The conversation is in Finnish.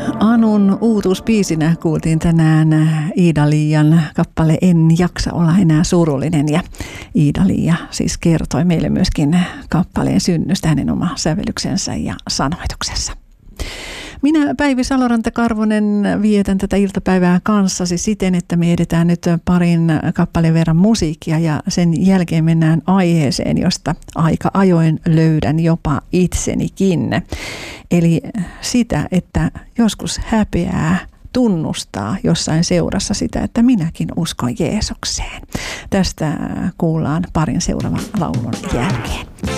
Anun uutuusbiisinä kuultiin tänään Iida-Liian kappale En jaksa olla enää surullinen, ja Iida-Liia siis kertoi meille myöskin kappaleen synnystä, hänen oma sävellyksensä ja sanoituksensa. Minä, Päivi Saloranta-Karvonen, vietän tätä iltapäivää kanssasi siten, että me edetään nyt parin kappaleen verran musiikkia ja sen jälkeen mennään aiheeseen, josta aika ajoin löydän jopa itsenikin. Eli sitä, että joskus häpeää tunnustaa jossain seurassa sitä, että minäkin uskon Jeesukseen. Tästä kuullaan parin seuraavan laulun jälkeen.